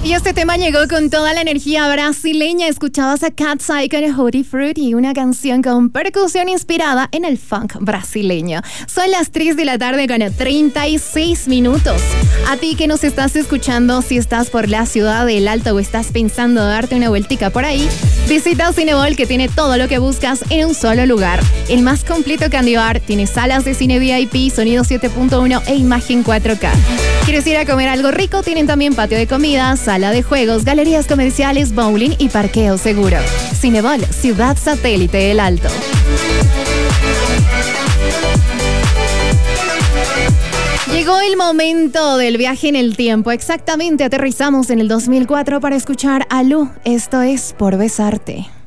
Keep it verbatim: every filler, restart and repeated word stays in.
Y este tema llegó con toda la energía brasileña. Escuchabas a Cat's Eye con Hootie Fruity, una canción con percusión inspirada en el funk brasileño. Son las tres de la tarde con treinta y seis minutos. A ti que nos estás escuchando, si estás por la ciudad del Alto o estás pensando darte una vueltica por ahí, visita Cinebol, que tiene todo lo que buscas en un solo lugar. El más completo Candy Bar, tiene salas de cine V I P, sonido siete punto uno e imagen cuatro K. ¿Quieres ir a comer algo rico? Tienen también patio de comida, sala de juegos, galerías comerciales, bowling y parqueo seguro. Cinebol, ciudad satélite del Alto. Llegó el momento del viaje en el tiempo. Exactamente, aterrizamos en el dos mil cuatro para escuchar a Lu. Esto es Por Besarte.